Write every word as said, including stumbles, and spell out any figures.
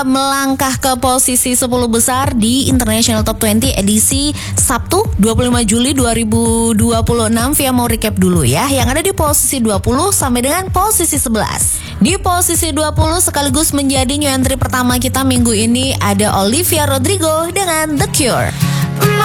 melangkah ke posisi sepuluh besar di International Top dua puluh edisi Sabtu dua puluh lima Juli dua ribu dua puluh enam. Via mau recap dulu ya. Yang ada di posisi dua puluh sampai dengan posisi sebelas. Di posisi dua puluh sekaligus menjadi new entry pertama kita minggu ini ada Olivia Rodrigo dengan The Cure.